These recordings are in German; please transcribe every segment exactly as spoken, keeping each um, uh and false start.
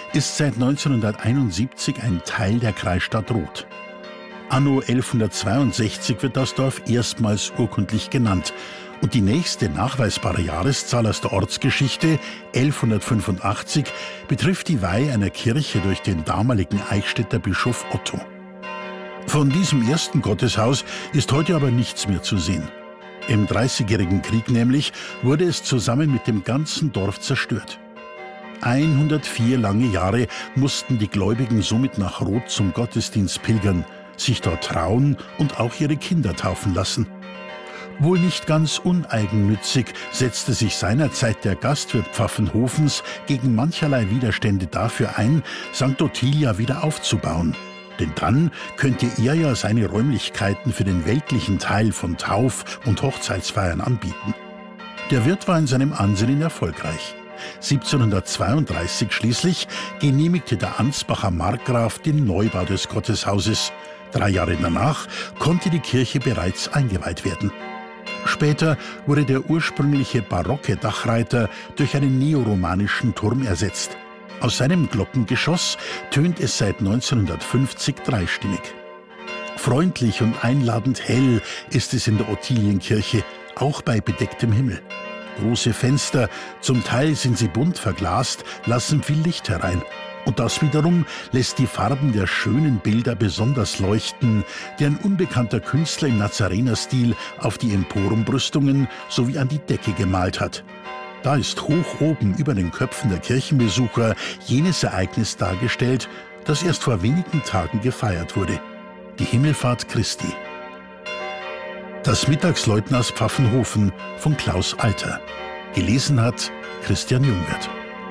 ist seit neunzehnhunderteinundsiebzig ein Teil der Kreisstadt Roth. Anno elfhundertzweiundsechzig wird das Dorf erstmals urkundlich genannt. Und die nächste nachweisbare Jahreszahl aus der Ortsgeschichte, elfhundertfünfundachtzig, betrifft die Weihe einer Kirche durch den damaligen Eichstätter Bischof Otto. Von diesem ersten Gotteshaus ist heute aber nichts mehr zu sehen. Im Dreißigjährigen Krieg nämlich wurde es zusammen mit dem ganzen Dorf zerstört. hundertvier lange Jahre mussten die Gläubigen somit nach Roth zum Gottesdienst pilgern, sich dort trauen und auch ihre Kinder taufen lassen. Wohl nicht ganz uneigennützig setzte sich seinerzeit der Gastwirt Pfaffenhofens gegen mancherlei Widerstände dafür ein, Sankt Ottilia wieder aufzubauen. Denn dann könnte er ja seine Räumlichkeiten für den weltlichen Teil von Tauf- und Hochzeitsfeiern anbieten. Der Wirt war in seinem Ansinnen erfolgreich. siebzehnhundertzweiunddreißig schließlich genehmigte der Ansbacher Markgraf den Neubau des Gotteshauses. Drei Jahre danach konnte die Kirche bereits eingeweiht werden. Später wurde der ursprüngliche barocke Dachreiter durch einen neoromanischen Turm ersetzt. Aus seinem Glockengeschoss tönt es seit neunzehnhundertfünfzig dreistimmig. Freundlich und einladend hell ist es in der Ottilienkirche, auch bei bedecktem Himmel. Große Fenster, zum Teil sind sie bunt verglast, lassen viel Licht herein. Und das wiederum lässt die Farben der schönen Bilder besonders leuchten, die ein unbekannter Künstler im Nazarenerstil auf die Emporumbrüstungen sowie an die Decke gemalt hat. Da ist hoch oben über den Köpfen der Kirchenbesucher jenes Ereignis dargestellt, das erst vor wenigen Tagen gefeiert wurde: die Himmelfahrt Christi. Das Mittagsläuten aus Pfaffenhofen von Klaus Alter. Gelesen hat Christian Jungwirth.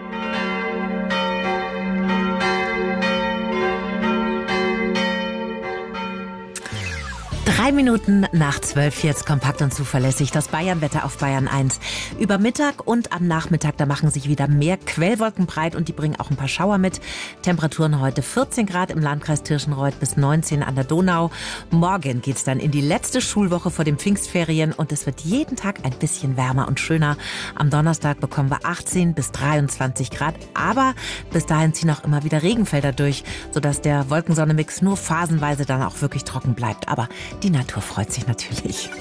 Drei Minuten nach zwölf, jetzt kompakt und zuverlässig das Bayernwetter auf Bayern eins. Über Mittag und am Nachmittag, da machen sich wieder mehr Quellwolken breit und die bringen auch ein paar Schauer mit. Temperaturen heute vierzehn Grad im Landkreis Tirschenreuth bis neunzehn an der Donau. Morgen geht's dann in die letzte Schulwoche vor den Pfingstferien und es wird jeden Tag ein bisschen wärmer und schöner. Am Donnerstag bekommen wir achtzehn bis dreiundzwanzig Grad, aber bis dahin ziehen auch immer wieder Regenfelder durch, sodass der Wolkensonne-Mix nur phasenweise dann auch wirklich trocken bleibt. Aber die Natur freut sich natürlich.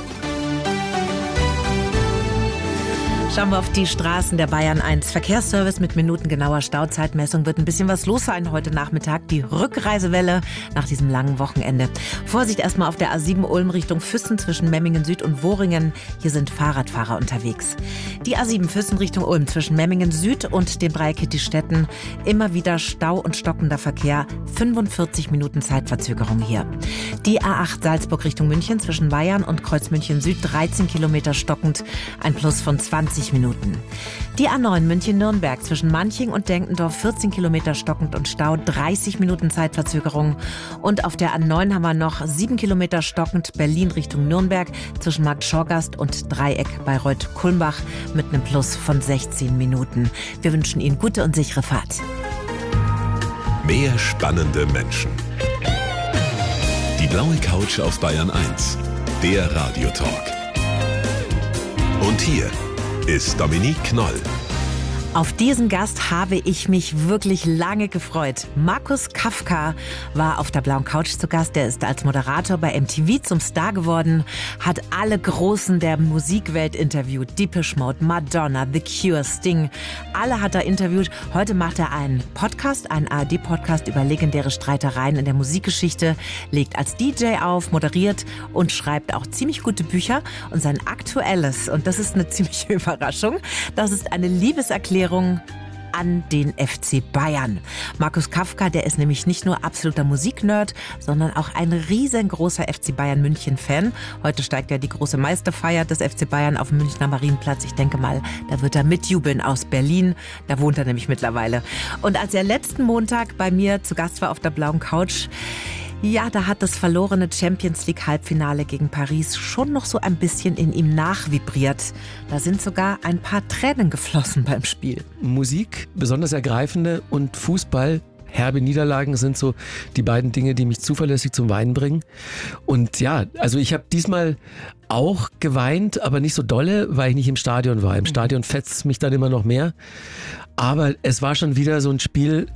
Schauen wir auf die Straßen der Bayern eins. Verkehrsservice mit minutengenauer Stauzeitmessung. Wird ein bisschen was los sein heute Nachmittag. Die Rückreisewelle nach diesem langen Wochenende. Vorsicht erstmal auf der A sieben Ulm Richtung Füssen zwischen Memmingen Süd und Wohringen. Hier sind Fahrradfahrer unterwegs. Die A sieben Füssen Richtung Ulm zwischen Memmingen Süd und den drei Kittistädten. Immer wieder Stau und stockender Verkehr. fünfundvierzig Minuten Zeitverzögerung hier. Die A acht Salzburg Richtung München zwischen Bayern und Kreuzmünchen Süd. dreizehn Kilometer stockend. Ein Plus von zwanzig Minuten. Die A neun München-Nürnberg zwischen Manching und Denkendorf vierzehn Kilometer stockend und Stau, dreißig Minuten Zeitverzögerung. Und auf der A neun haben wir noch sieben Kilometer stockend Berlin Richtung Nürnberg zwischen Markt Schorgast und Dreieck Bayreuth-Kulmbach mit einem Plus von sechzehn Minuten. Wir wünschen Ihnen gute und sichere Fahrt. Mehr spannende Menschen. Die blaue Couch auf Bayern eins. Der Radiotalk. Und hier ist Dominique Knoll. Auf diesen Gast habe ich mich wirklich lange gefreut. Markus Kafka war auf der blauen Couch zu Gast. Der ist als Moderator bei M T V zum Star geworden, hat alle Großen der Musikwelt interviewt. Depeche Mode, Madonna, The Cure, Sting. Alle hat er interviewt. Heute macht er einen Podcast, einen A R D-Podcast über legendäre Streitereien in der Musikgeschichte, legt als D J auf, moderiert und schreibt auch ziemlich gute Bücher. Und sein aktuelles, und das ist eine ziemliche Überraschung, das ist eine Liebeserklärung an den F C Bayern. Markus Kafka, der ist nämlich nicht nur absoluter Musiknerd, sondern auch ein riesengroßer F C Bayern München-Fan. Heute steigt ja die große Meisterfeier des F C Bayern auf dem Münchner Marienplatz. Ich denke mal, da wird er mitjubeln aus Berlin. Da wohnt er nämlich mittlerweile. Und als er letzten Montag bei mir zu Gast war auf der blauen Couch, ja, da hat das verlorene Champions League Halbfinale gegen Paris schon noch so ein bisschen in ihm nachvibriert. Da sind sogar ein paar Tränen geflossen beim Spiel. Musik, besonders ergreifende, und Fußball, herbe Niederlagen sind so die beiden Dinge, die mich zuverlässig zum Weinen bringen. Und ja, also ich habe diesmal auch geweint, aber nicht so dolle, weil ich nicht im Stadion war. Im Stadion fetzt es mich dann immer noch mehr. Aber es war schon wieder so ein Spiel,